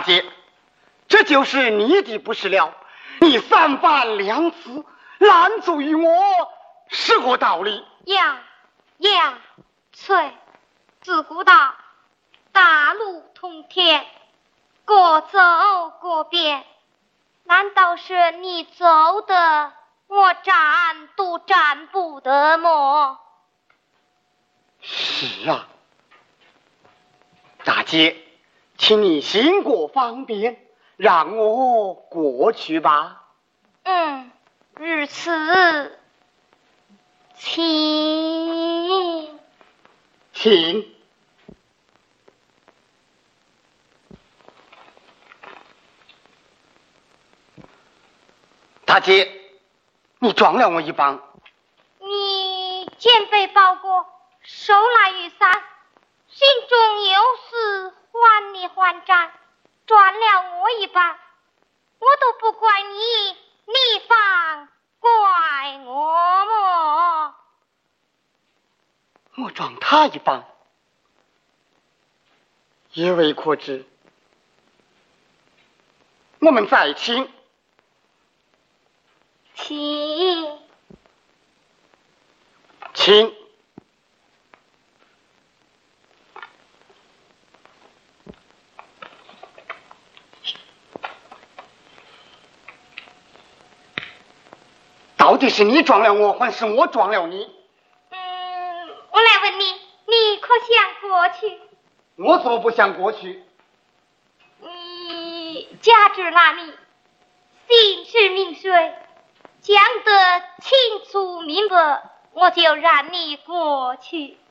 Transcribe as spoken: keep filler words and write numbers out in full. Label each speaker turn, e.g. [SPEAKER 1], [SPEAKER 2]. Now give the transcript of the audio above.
[SPEAKER 1] 姐，这就是你的不是了。你三番两次拦阻于我，是何道理？
[SPEAKER 2] 呀呀，翠，自古道大路通天，各走各变，难道是你走的我站都站不得么？
[SPEAKER 1] 是啊，大姐，请你行过方便，让我过去吧。
[SPEAKER 2] 嗯，如此，请
[SPEAKER 1] 请。大姐，你撞了我一棒。
[SPEAKER 2] 你见被包裹，手拿雨伞，心中有事还你还债，撞了我一棒，我都不怪你，你反怪我么？
[SPEAKER 1] 我撞他一棒，也未可知。我们再请。
[SPEAKER 2] 请
[SPEAKER 1] 请。到底是你撞了我，还是我撞了你？
[SPEAKER 2] 嗯，我来问你，你可想过去？
[SPEAKER 1] 我做不想过去。
[SPEAKER 2] 你家住哪里？姓氏名谁？讲得清楚明白，我就让你过去。